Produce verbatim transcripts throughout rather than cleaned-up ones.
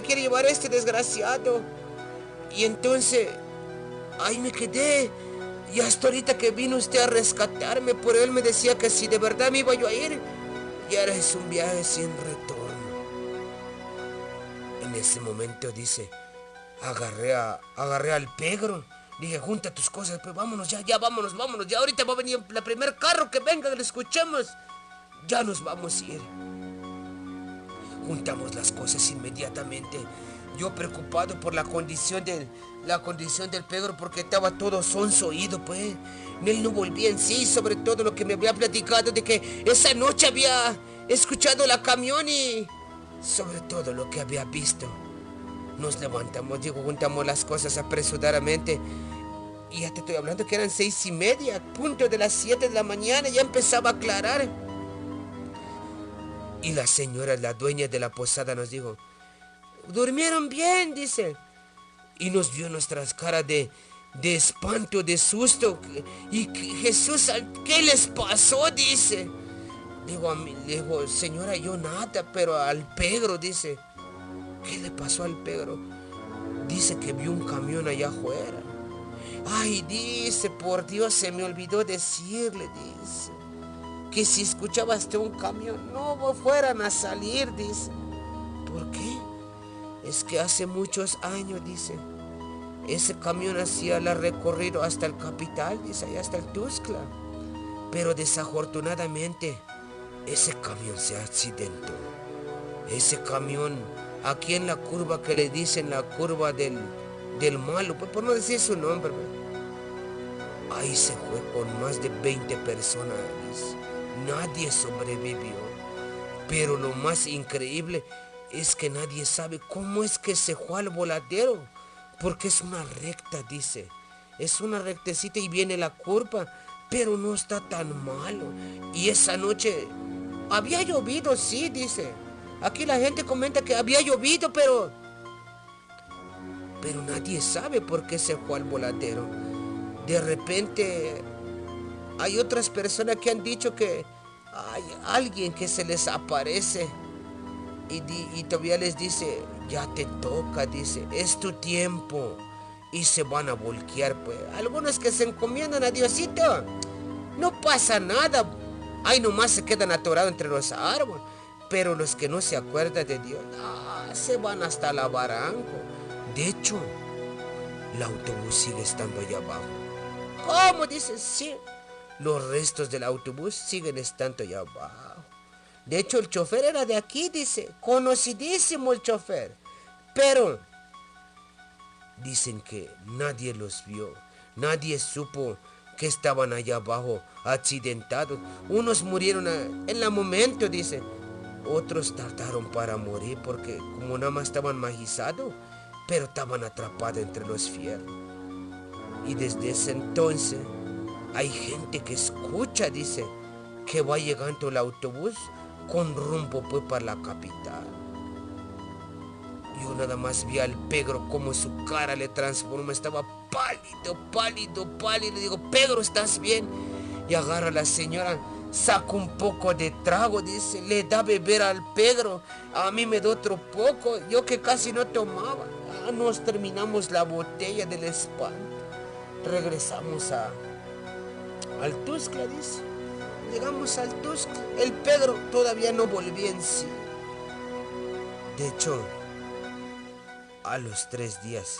quiere llevar este desgraciado. Y entonces, ahí me quedé. Y hasta ahorita que vino usted a rescatarme, por él me decía que si de verdad me iba yo a ir, ya era es un viaje sin retorno. En ese momento, dice, agarré, a, agarré al Pedro. Dije, junta tus cosas, pues vámonos ya, ya, vámonos, vámonos. Ya ahorita va a venir el primer carro que venga, que lo escuchemos. Ya nos vamos a ir. Juntamos las cosas inmediatamente. Yo preocupado por la condición del, la condición del Pedro, porque estaba todo sonso oído, pues. Él no volvía en sí, sobre todo lo que me había platicado de que esa noche había escuchado la camión y sobre todo lo que había visto. Nos levantamos, digo, juntamos las cosas apresuradamente. Y ya te estoy hablando que eran seis y media, punto de las siete de la mañana, ya empezaba a aclarar. Y la señora, la dueña de la posada, nos dijo, durmieron bien, dice. Y nos vio nuestras caras de, de espanto, de susto. Y Jesús, ¿qué les pasó? Dice. Digo, a mí, digo, señora, yo nada, pero al Pedro, dice. ¿Qué le pasó al Pedro? Dice que vio un camión allá afuera. Ay, dice, por Dios, se me olvidó decirle, dice, que si escuchabaste un camión, no fueran a salir, dice. ¿Por qué? Es que hace muchos años, dice, ese camión hacía el recorrido hasta el capital, dice, allá hasta el Tuxtla. Pero desafortunadamente, ese camión se accidentó. Ese camión, aquí en la curva que le dicen la curva del, del malo, pues por no decir su nombre, pues, ahí se fue con más de veinte personas, dice. Nadie sobrevivió. Pero lo más increíble es que nadie sabe cómo es que se fue al voladero. Porque es una recta, dice. Es una rectecita y viene la curva, pero no está tan malo. Y esa noche había llovido, sí, dice. Aquí la gente comenta que había llovido, pero... Pero nadie sabe por qué se fue al voladero. De repente... Hay otras personas que han dicho que hay alguien que se les aparece y, di, y todavía les dice, ya te toca, dice, es tu tiempo. Y se van a volquear, pues. Algunos que se encomiendan a Diosito, no pasa nada. Ahí nomás se quedan atorados entre los árboles. Pero los que no se acuerdan de Dios, ah, se van hasta la barranco. De hecho, el autobús sigue estando allá abajo. ¿Cómo? Dice, sí. Los restos del autobús siguen estando allá abajo. De hecho, el chofer era de aquí, dice. Conocidísimo el chofer. Pero dicen que nadie los vio. Nadie supo que estaban allá abajo, accidentados. Unos murieron en el momento, dice. Otros tardaron para morir porque como nada más estaban magizados, pero estaban atrapados entre los fierros. Y desde ese entonces... hay gente que escucha, dice, que va llegando el autobús con rumbo pues para la capital. Yo nada más vi al Pedro como su cara le transformó, estaba pálido, pálido, pálido. Le digo, Pedro, ¿estás bien? Y agarra a la señora, saca un poco de trago, dice, le da a beber al Pedro. A mí me da otro poco, yo que casi no tomaba. Ah, nos terminamos la botella del espanto. Regresamos a... al Tuxtla, dice. Llegamos al Tuxtla. El Pedro todavía no volvía en sí. De hecho, a los tres días,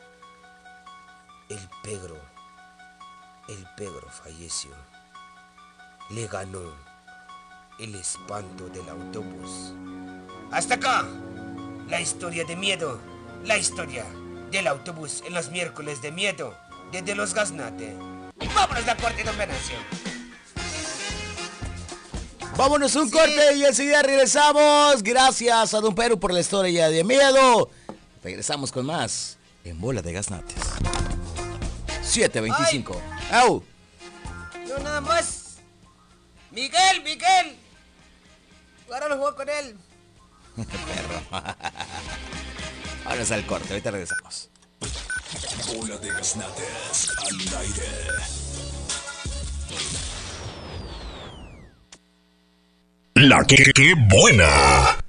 el Pedro, el Pedro falleció. Le ganó el espanto del autobús. Hasta acá, la historia de miedo. La historia del autobús en los miércoles de miedo desde los Gaznates. Vámonos de corte, don Venancio. Vámonos un sí. corte y enseguida regresamos. Gracias a don Pedro por la historia de miedo. Regresamos con más en Bola de Gaznates. siete veinticinco. ¡Au! No, nada más. Miguel, Miguel. Ahora lo juego con él. Perro. Vámonos al corte, ahorita regresamos. Bola de Gaznates al aire. La que, que buena.